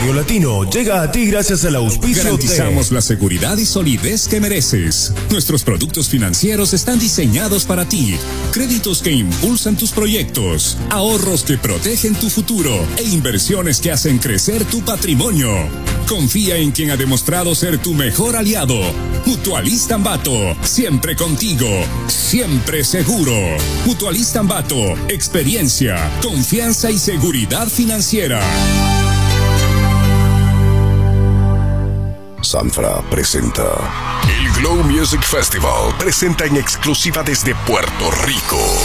Radio Latino llega a ti gracias al auspicio Garantizamos la seguridad y solidez que mereces. Nuestros productos financieros están diseñados para ti. Créditos que impulsan tus proyectos, ahorros que protegen tu futuro e inversiones que hacen crecer tu patrimonio. Confía en quien ha demostrado ser tu mejor aliado. Mutualista Ambato, siempre contigo, siempre seguro. Mutualista Ambato, experiencia, confianza y seguridad financiera. Sanfra presenta el Glow Music Festival. Presenta en exclusiva desde Puerto Rico